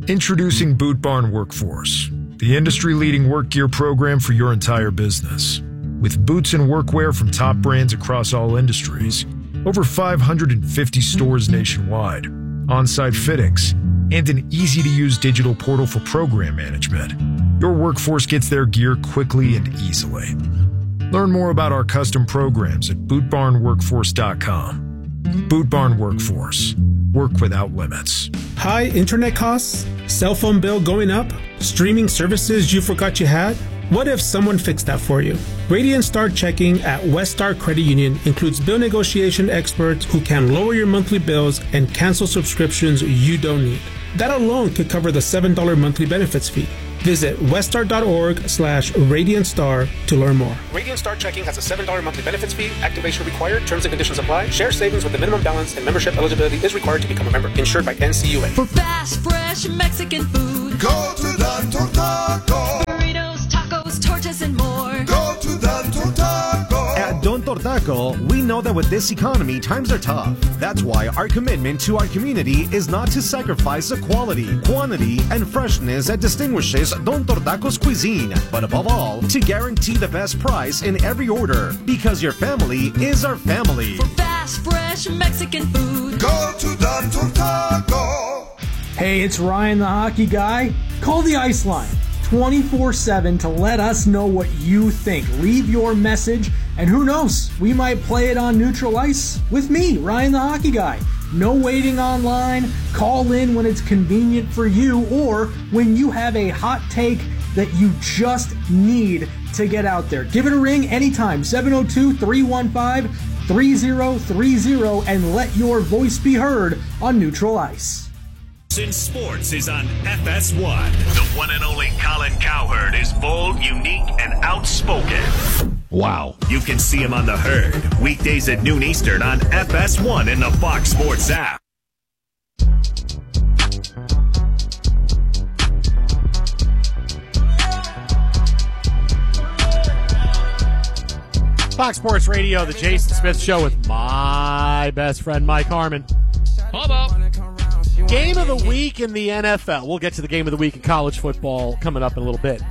Introducing Boot Barn Workforce, the industry-leading work gear program for your entire business. With boots and workwear from top brands across all industries, over 550 stores nationwide, on-site fittings, and an easy-to-use digital portal for program management, your workforce gets their gear quickly and easily. Learn more about our custom programs at bootbarnworkforce.com. Boot Barn Workforce. Work without limits. High internet costs? Cell phone bill going up? Streaming services you forgot you had? What if someone fixed that for you? Radiant Star Checking at West Star Credit Union includes bill negotiation experts who can lower your monthly bills and cancel subscriptions you don't need. That alone could cover the $7 monthly benefits fee. Visit weststar.org/RadiantStar to learn more. Radiant Star Checking has a $7 monthly benefits fee. Activation required. Terms and conditions apply. Share savings with the minimum balance and membership eligibility is required to become a member. Insured by NCUA. For fast, fresh Mexican food, go to Don Tortaco. Burritos, tacos, tortas, and more. Go to Don Tortaco. At Don Tortaco, we know that with this economy, times are tough. That's why our commitment to our community is not to sacrifice the quality, quantity, and freshness that distinguishes Don Tortaco's cuisine, but above all, to guarantee the best price in every order, because your family is our family. For fast, fresh Mexican food, go to Don Tortaco. Hey, it's Ryan the Hockey Guy. Call the Ice Line 24/7 to let us know what you think. Leave your message, and who knows, we might play it on Neutral Ice with me, Ryan the Hockey Guy. No waiting online. Call in when it's convenient for you or when you have a hot take that you just need to get out there. Give it a ring anytime, 702-315-3030, and let your voice be heard on Neutral Ice. In Sports is on FS1. The one and only Colin Cowherd is bold, unique, and outspoken. Wow. You can see him on The Herd, weekdays at noon Eastern on FS1 in the Fox Sports app. Fox Sports Radio, the Jason Smith Show with my best friend, Mike Harmon. Game of the week in the NFL. We'll get to the game of the week in college football coming up in a little bit.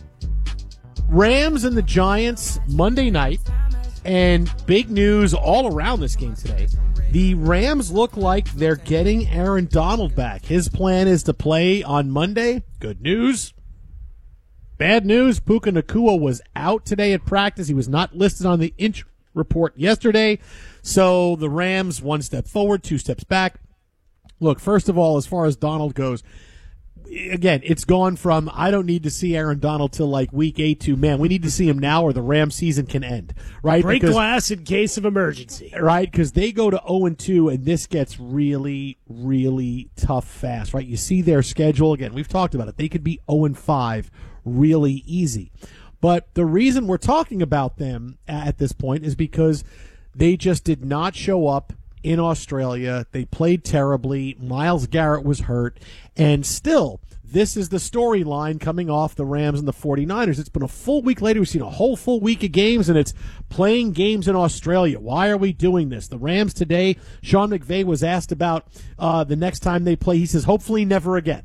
Rams and the Giants Monday night, and big news all around this game today. The Rams look like they're getting Aaron Donald back. His plan is to play on Monday. Good news. Bad news, Puka Nacua was out today at practice. He was not listed on the injury report yesterday. So the Rams, one step forward, two steps back. Look, first of all, as far as Donald goes, again, it's gone from I don't need to see Aaron Donald till like week 8 to, man, we need to see him now or the Rams season can end, right? Break glass in case of emergency. Right, because they go to 0-2, and this gets really, really tough fast, right? You see their schedule. Again, we've talked about it. They could be 0-5 really easy. But the reason we're talking about them at this point is because they just did not show up in Australia. They played terribly. Myles Garrett was hurt. And still, this is the storyline coming off the Rams and the 49ers. It's been a full week later. We've seen a whole full week of games, and it's playing games in Australia. Why are we doing this? The Rams today, Sean McVay was asked about the next time they play. He says, hopefully never again.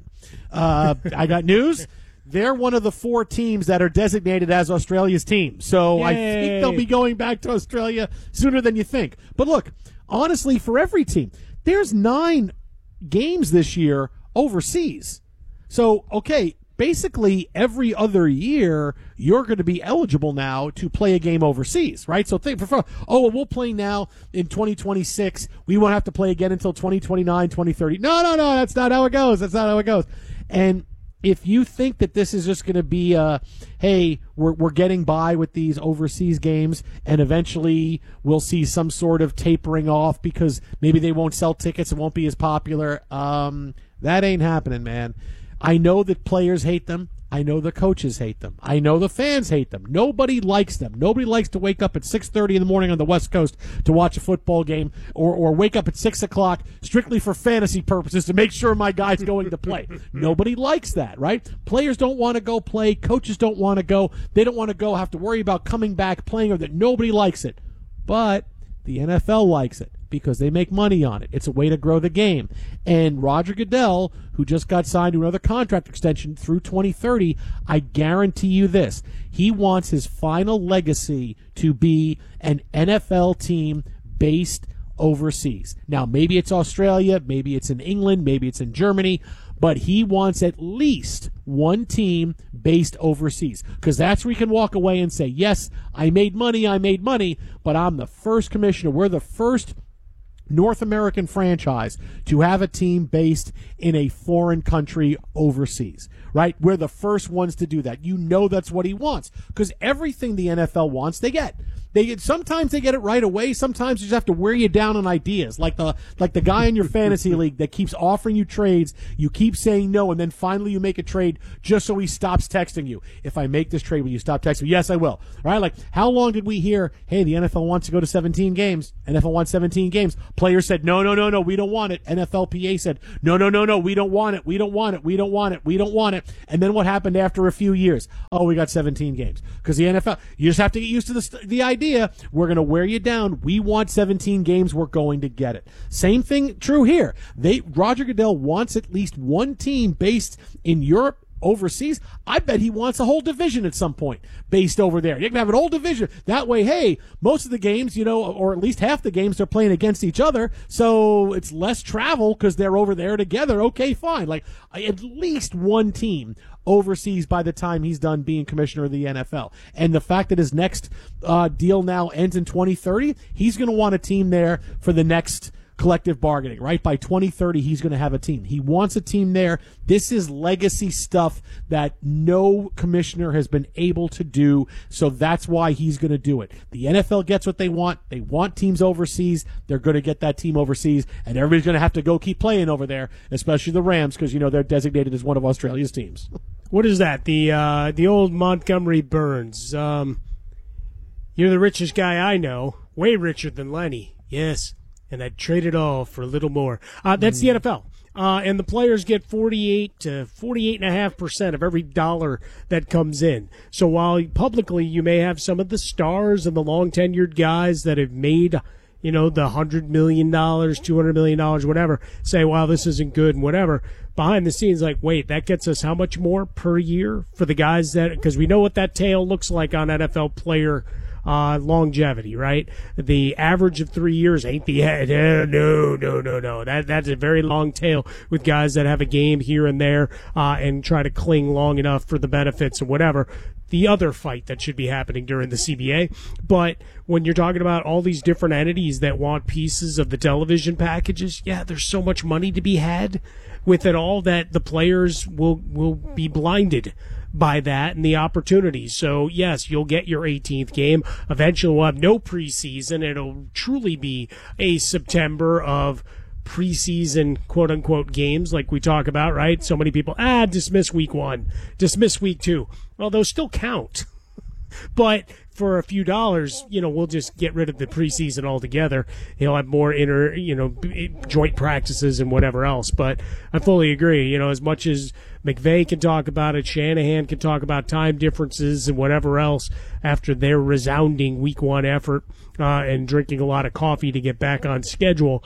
I got news. They're one of the 4 teams that are designated as Australia's team. So Yay. I think they'll be going back to Australia sooner than you think. But look, honestly, for every team, there's 9 games this year overseas. So, okay, basically every other year you're going to be eligible now to play a game overseas, right? So think, we'll play now in 2026. We won't have to play again until 2029, 2030. No, that's not how it goes. And if you think that this is just going to be, hey, we're getting by with these overseas games and eventually we'll see some sort of tapering off because maybe they won't sell tickets, it won't be as popular, that ain't happening, man. I know that players hate them. I know the coaches hate them. I know the fans hate them. Nobody likes them. Nobody likes to wake up at 6:30 in the morning on the West Coast to watch a football game or wake up at 6 o'clock strictly for fantasy purposes to make sure my guy's going to play. Nobody likes that, right? Players don't want to go play. Coaches don't want to go. They don't want to go have to worry about coming back, playing, or that nobody likes it. But the NFL likes it because they make money on it. It's a way to grow the game. And Roger Goodell, who just got signed to another contract extension through 2030, I guarantee you this. He wants his final legacy to be an NFL team based overseas. Now, maybe it's Australia, maybe it's in England, maybe it's in Germany, but he wants at least one team based overseas, because that's where he can walk away and say, yes, I made money, but I'm the first commissioner. We're the first North American franchise to have a team based in a foreign country overseas, right? We're the first ones to do that. You know that's what he wants, because everything the NFL wants, they get. Sometimes they get it right away. Sometimes you just have to wear you down on ideas, like the guy in your fantasy league that keeps offering you trades. You keep saying no, and then finally you make a trade just so he stops texting you. If I make this trade, will you stop texting me? Yes, I will. All right. Like, how long did we hear, hey, the NFL wants to go to 17 games. NFL wants 17 games. Players said, no, we don't want it. NFLPA said, no, we don't want it. We don't want it. And then what happened after a few years? Oh, we got 17 games. Because the NFL, you just have to get used to the idea. We're going to wear you down. We want 17 games. We're going to get it. Same thing true here. Roger Goodell wants at least one team based in Europe, overseas. I bet he wants a whole division at some point based over there. You can have an whole division. That way, hey, most of the games, or at least half the games, they're playing against each other, so it's less travel because they're over there together. Okay, fine. Like, at least one team overseas by the time he's done being commissioner of the NFL. And the fact that his next deal now ends in 2030, he's going to want a team there for the next collective bargaining, right? By 2030, he's going to have a team. He wants a team there. This is legacy stuff that no commissioner has been able to do, so that's why he's going to do it. The NFL gets what they want. They want teams overseas. They're going to get that team overseas, and everybody's going to have to go keep playing over there, especially the Rams, because, they're designated as one of Australia's teams. What is that? The old Montgomery Burns. You're the richest guy I know. Way richer than Lenny. Yes. And I'd trade it all for a little more. That's the NFL. And the players get 48 to 48.5% of every dollar that comes in. So while publicly you may have some of the stars and the long-tenured guys that have made, the $100 million, $200 million, whatever, say, wow, this isn't good and whatever. Behind the scenes, like, wait, that gets us how much more per year for the guys because we know what that tail looks like on NFL player longevity, right? The average of 3 years ain't the head. No. That's a very long tail with guys that have a game here and there and try to cling long enough for the benefits and whatever. The other fight that should be happening during the CBA. But when you're talking about all these different entities that want pieces of the television packages, yeah, there's so much money to be had with it all that the players will be blinded by that and the opportunities. So, yes, you'll get your 18th game. Eventually, we'll have no preseason. It'll truly be a September of preseason, quote-unquote, games like we talk about, right? So many people, dismiss week 1, dismiss week 2. Well, those still count. But for a few dollars, we'll just get rid of the preseason altogether. He'll have more joint practices and whatever else. But I fully agree. As much as McVay can talk about it, Shanahan can talk about time differences and whatever else after their resounding week 1 effort and drinking a lot of coffee to get back on schedule.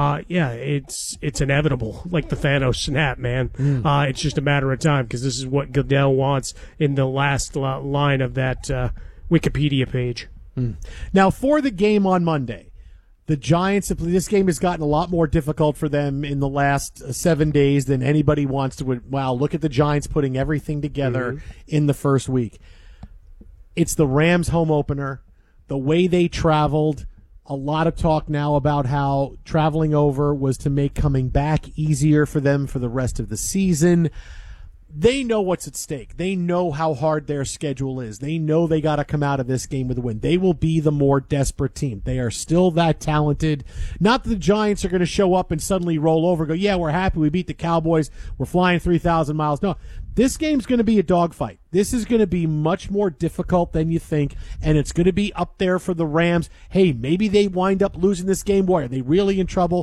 It's inevitable, like the Thanos snap, man. It's just a matter of time because this is what Goodell wants in the last line of that Wikipedia page. Now, for the game on Monday, the Giants, this game has gotten a lot more difficult for them in the last 7 days than anybody wants to. Wow, look at the Giants putting everything together in the first week. It's the Rams home opener, the way they traveled. A lot of talk now about how traveling over was to make coming back easier for them for the rest of the season. They know what's at stake. They know how hard their schedule is. They know they got to come out of this game with a win. They will be the more desperate team. They are still that talented. Not that the Giants are going to show up and suddenly roll over and go, yeah, we're happy. We beat the Cowboys. We're flying 3,000 miles. No, this game's going to be a dogfight. This is going to be much more difficult than you think, and it's going to be up there for the Rams. Hey, maybe they wind up losing this game. Boy, are they really in trouble?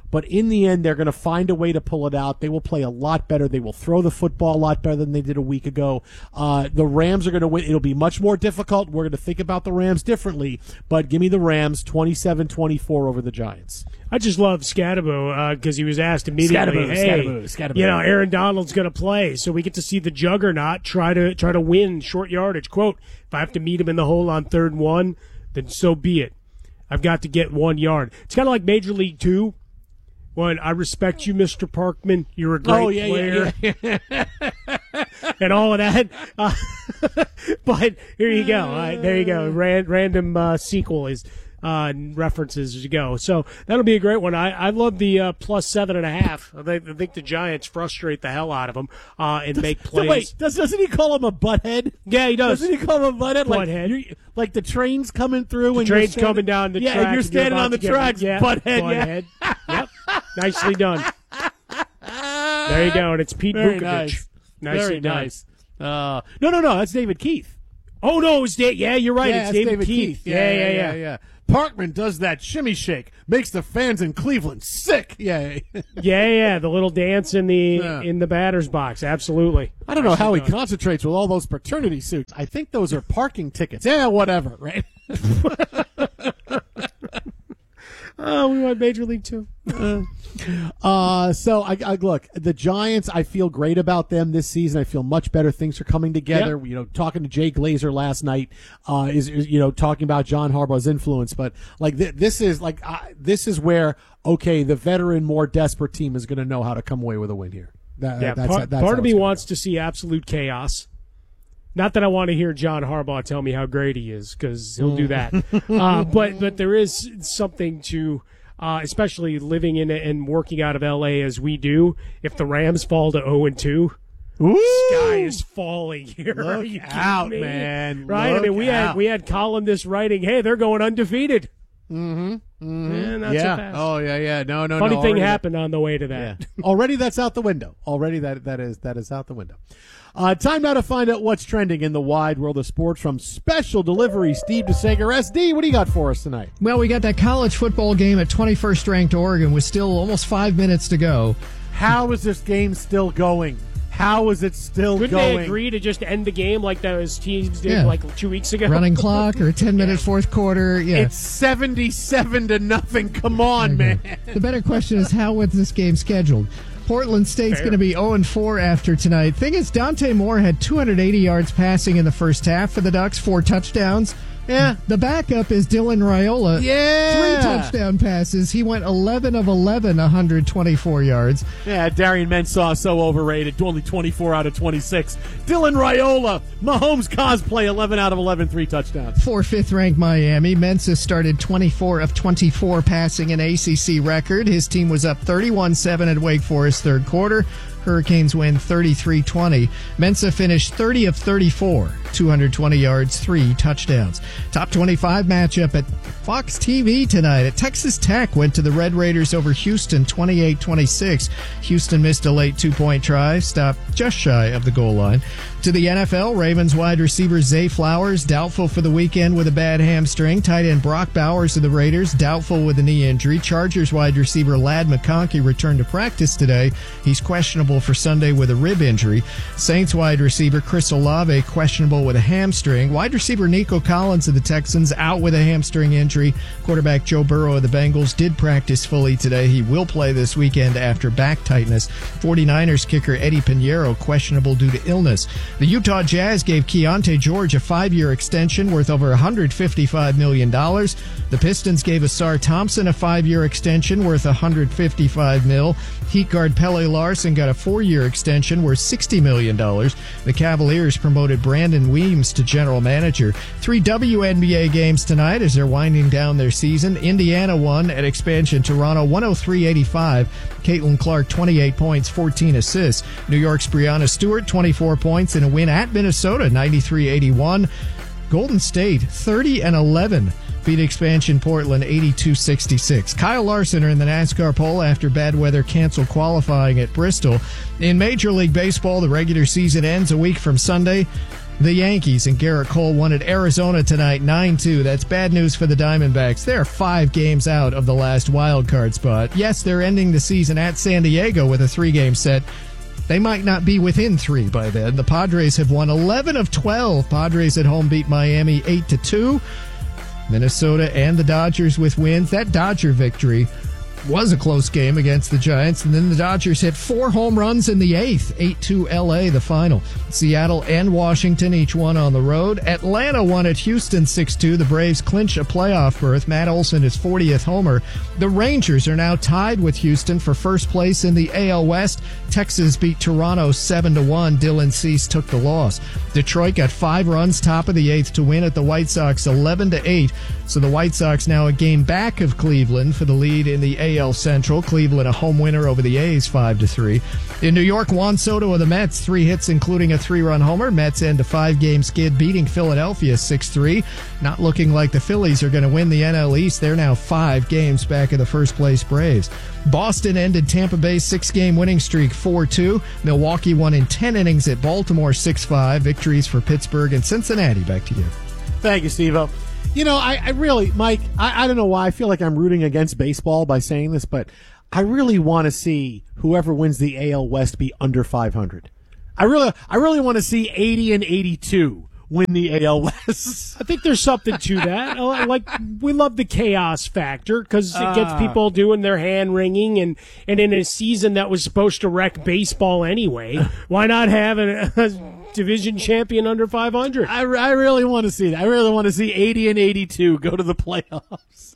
but in the end, they're going to find a way to pull it out. They will play a lot better. They will throw the football a lot better than they did a week ago. The Rams are going to win. It'll be much more difficult. We're going to think about the Rams differently, but give me the Rams 27-24 over the Giants. I just love Scatabo because he was asked immediately, Scatabo. Aaron Donald's going to play, so we get to see the juggernaut try to win short yardage. Quote, if I have to meet him in the hole on 3rd and 1, then so be it. I've got to get 1 yard. It's kind of like Major League 2. When I respect you, Mr. Parkman, you're a great player. Yeah. And all of that. But here you go. There you go. Random sequel is references as you go. So that'll be a great one. I love the plus 7.5. I think the Giants frustrate the hell out of them and make plays. Wait, doesn't he call him a butthead? Yeah, he does. Doesn't he call him a butthead? Butthead. Like the train's coming through. The train's coming down the track. Yeah, and you're standing on the tracks. Butthead. Yeah. Yep. Nicely done. There you go. And it's Pete Very Vukovich. nice. Nicely done. Nice. No. That's David Keith. Oh, no, it's Dave. Yeah, you're right. It's David Keith. Yeah. Parkman does that shimmy shake, makes the fans in Cleveland sick. Yeah. The little dance in the batter's box. Absolutely. I don't know how he concentrates with all those paternity suits. I think those are parking tickets. Yeah, whatever, right? Oh, we want Major League 2. So I look, the Giants, I feel great about them this season. I feel much better. Things are coming together. Yep. You know, talking to Jay Glazer last night, is talking about John Harbaugh's influence, but like this is where, okay, the veteran, more desperate team is going to know how to come away with a win here. That's part of me wants to see absolute chaos. Not that I want to hear John Harbaugh tell me how great he is, because he'll do that. But there is something to, especially living in and working out of L.A. as we do, if the Rams fall to 0-2, sky is falling here. Look out, man. Right? Look we had columnists writing, hey, they're going undefeated. Mm-hmm. Not so fast. Oh, yeah. No. Funny thing happened on the way to that. Yeah. Already that's out the window. Already that is out the window. Time now to find out what's trending in the wide world of sports from Special Delivery. Steve DeSager. SD, what do you got for us tonight? Well, we got that college football game at 21st ranked Oregon with still almost 5 minutes to go. How is this game still going? How is it still Couldn't going? they agree to just end the game like those teams did like 2 weeks ago? Running clock or 10-minute fourth quarter. Yeah. It's 77-0. Come on, man. The better question is, how was this game scheduled? Portland State's going to be 0-4 after tonight. Thing is, Dante Moore had 280 yards passing in the first half for the Ducks, 4 touchdowns. Yeah. The backup is Dylan Raiola. Yeah. 3 touchdown passes. He went 11 of 11, 124 yards. Yeah, Darian Mensah, so overrated. Only 24 out of 26. Dylan Raiola, Mahomes cosplay, 11 out of 11, 3 touchdowns. For 5th-ranked Miami, Mensah started 24 of 24 passing, an ACC record. His team was up 31-7 at Wake Forest third quarter. Hurricanes win 33-20. Mensah finished 30 of 34, 220 yards, 3 touchdowns. Top 25 matchup at Fox TV tonight. At Texas Tech went to the Red Raiders over Houston 28-26. Houston missed a late 2-point try, stopped just shy of the goal line. To the NFL, Ravens wide receiver Zay Flowers doubtful for the weekend with a bad hamstring. Tight end Brock Bowers of the Raiders doubtful with a knee injury. Chargers wide receiver Ladd McConkey returned to practice today. He's questionable for Sunday with a rib injury. Saints wide receiver Chris Olave questionable with a hamstring. Wide receiver Nico Collins of the Texans out with a hamstring injury. Quarterback Joe Burrow of the Bengals did practice fully today. He will play this weekend after back tightness. 49ers kicker Eddie Pinheiro questionable due to illness. The Utah Jazz gave Keontae George a 5-year extension worth over $155 million. The Pistons gave Asar Thompson a 5-year extension worth $155 million. Heat guard Pele Larson got a 4-year extension worth $60 million. The Cavaliers promoted Brandon Weems to general manager. 3 WNBA games tonight as they're winding down their season. Indiana won at expansion Toronto 103-85. Caitlin Clark 28 points, 14 assists. New York's Breanna Stewart 24 points in a win at Minnesota 93-81. Golden State 30-11. Beat expansion Portland 82-66. Kyle Larson are in the NASCAR pole after bad weather canceled qualifying at Bristol. In Major League Baseball, the regular season ends a week from Sunday. The Yankees and Garrett Cole won at Arizona tonight 9-2. That's bad news for the Diamondbacks. They're 5 games out of the last wild card spot. Yes, they're ending the season at San Diego with a 3-game set. They might not be within 3 by then. The Padres have won 11 of 12. Padres at home beat Miami 8-2. Minnesota and the Dodgers with wins. That Dodger victory was a close game against the Giants, and then the Dodgers hit 4 home runs in the 8th. 8-2 L.A., the final. Seattle and Washington each won on the road. Atlanta won at Houston 6-2. The Braves clinch a playoff berth. Matt Olson, his 40th homer. The Rangers are now tied with Houston for first place in the AL West. Texas beat Toronto 7-1. Dylan Cease took the loss. Detroit got 5 runs top of the 8th to win at the White Sox 11-8. So the White Sox now a game back of Cleveland for the lead in the AL Central. Cleveland a home winner over the A's 5-3. In New York, Juan Soto of the Mets, 3 hits including a 3-run homer. Mets end a 5-game skid beating Philadelphia 6-3. Not looking like the Phillies are going to win the NL East. They're now 5 games back of the first place Braves. Boston ended Tampa Bay's 6-game winning streak 4-2. Milwaukee won in 10 innings at Baltimore 6-5. Victories for Pittsburgh and Cincinnati. Back to you. Thank you, Steve-O. You know, I really, Mike, I don't know why I feel like I'm rooting against baseball by saying this, but I really want to see whoever wins the AL West be under 500. I really want to see 80 and 82 win the AL West. I think there's something to that. Like, we love the chaos factor because it gets people doing their hand wringing, and in a season that was supposed to wreck baseball anyway, why not have a division champion under 500? I really want to see that. I really want to see 80 and 82 go to the playoffs.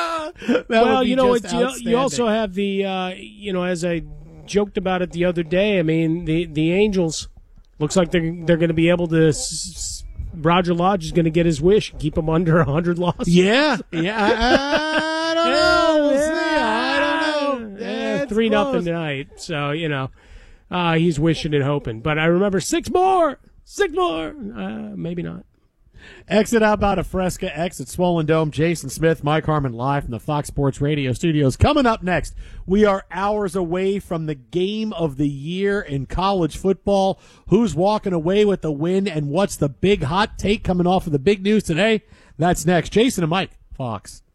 Well, you know, you also have the, as I joked about it the other day, I mean, the Angels, looks like they're going to be able to. Roger Lodge is going to get his wish, keep him under 100 losses. Yeah. I don't know. We'll see. I don't know. 3-0 tonight. So he's wishing and hoping. But I remember 6 more. Maybe not. Exit outbound of Fresca, exit Swollen Dome. Jason Smith, Mike Harmon live from the Fox Sports Radio studios. Coming up next, we are hours away from the game of the year in college football. Who's walking away with the win, and what's the big hot take coming off of the big news today? That's next. Jason and Mike, Fox.